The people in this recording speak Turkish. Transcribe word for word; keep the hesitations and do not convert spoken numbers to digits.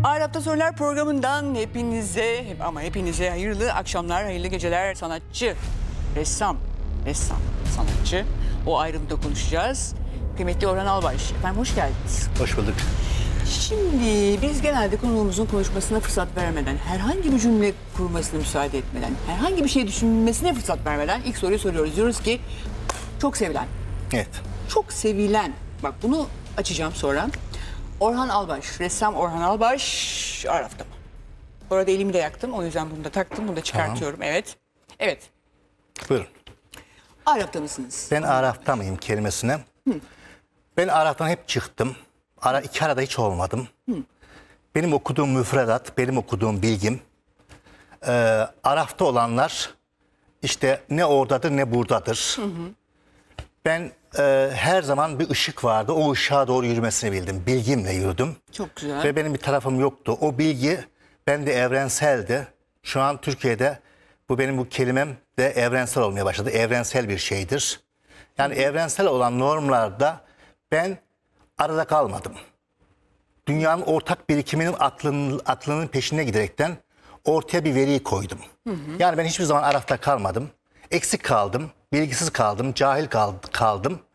Ağır Hafta Sorular programından hepinize hep- ama hepinize hayırlı akşamlar, hayırlı geceler. Sanatçı, ressam, ressam, sanatçı. O ayrımda konuşacağız. Kıymetli Orhan Albaş, efendim hoş geldiniz. Hoş bulduk. Şimdi biz genelde konuğumuzun konuşmasına fırsat vermeden, herhangi bir cümle kurmasına müsaade etmeden, herhangi bir şey düşünmesine fırsat vermeden ilk soruyu soruyoruz. Diyoruz ki çok sevilen, Evet. çok sevilen, bak bunu açacağım sonra. Orhan Albaş, ressam Orhan Albaş Araf'ta mı? Orada elimi de yaktım, o yüzden bunu da taktım, bunu da çıkartıyorum. Evet, evet. Buyurun. Araf'ta mısınız? Ben Araf'ta mıyım kelimesine? Hı. Ben Araf'tan hep çıktım. Ara, iki arada hiç olmadım. Hı. Benim okuduğum müfredat, benim okuduğum bilgim, e, Araf'ta olanlar işte ne oradadır ne buradadır. Hı hı. Ben e, her zaman bir ışık vardı. O ışığa doğru yürümesini bildim. Bilgimle yürüdüm. Çok güzel. Ve benim bir tarafım yoktu. O bilgi bende evrenseldi. Şu an Türkiye'de bu benim bu kelimem de evrensel olmaya başladı. Evrensel bir şeydir. Yani Hı. evrensel olan normlarda ben arada kalmadım. Dünyanın ortak birikiminin aklının, aklının peşine giderekten ortaya bir veriyi koydum. Hı hı. Yani ben hiçbir zaman Araf'ta kalmadım. Eksik kaldım, bilgisiz kaldım, cahil kaldım.